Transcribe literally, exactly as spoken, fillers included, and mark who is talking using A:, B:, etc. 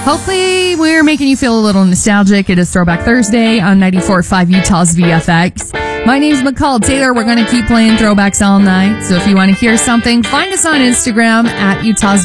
A: Hopefully we're making you feel a little nostalgic. It is Throwback Thursday on ninety-four point five Utah's V F X. My name's McCall Taylor. We're going to keep playing throwbacks all night. So if you want to hear something, find us on Instagram at Utah's